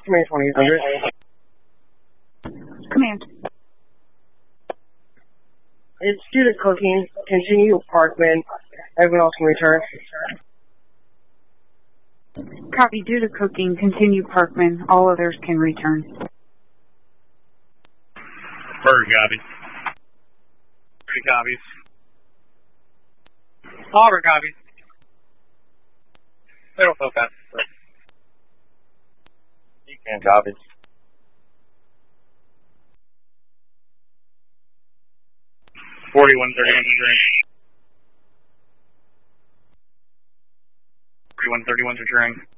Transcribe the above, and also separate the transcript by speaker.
Speaker 1: Command 2800.
Speaker 2: Command.
Speaker 1: It's due to cooking. Continue Parkman. Everyone else can return.
Speaker 2: Copy. Due to cooking, continue Parkman. All others can return.
Speaker 3: Bird copies. 3 copies. Auburn copies. They don't feel fast.
Speaker 4: You can copy.
Speaker 3: 4131 to drink. 4131 to drink.